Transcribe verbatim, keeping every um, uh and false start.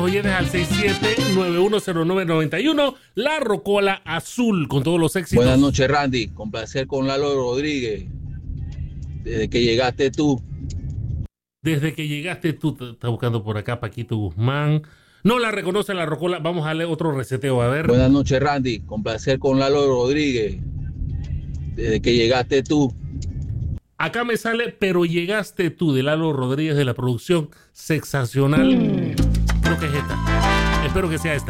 Oyentes al seis siete nueve uno cero nueve nueve uno, La Rocola Azul, con todos los éxitos. Buenas noches, Randy. Con placer con Lalo Rodríguez. Desde que llegaste tú. Desde que llegaste tú, está buscando por acá Paquito Guzmán. No la reconoce La Rocola. Vamos a darle otro reseteo, a ver. Buenas noches, Randy. Con placer con Lalo Rodríguez. Desde que llegaste tú. Acá me sale Pero Llegaste Tú, de Lalo Rodríguez, de la producción Sensacional. Creo que es esta. Espero que sea esta.